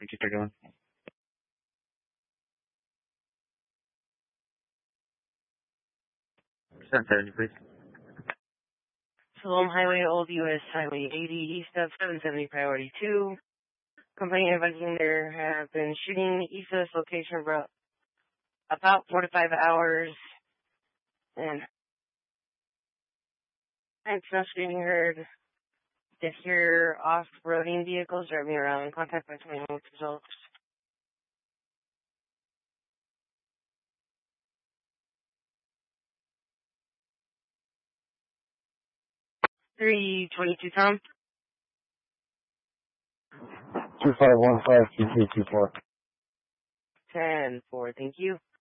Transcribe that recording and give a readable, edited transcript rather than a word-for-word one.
5231. Percent 70, please. Salome Highway, Old US Highway 80, east of 770, priority 2. Complaint advising there have been shooting east of this location for about 4 to 5 hours. And it's no screaming heard. They hear off-roading vehicles driving around. Contact by 20 minutes results. 322 Tom. 2515 2324. 10-4, thank you.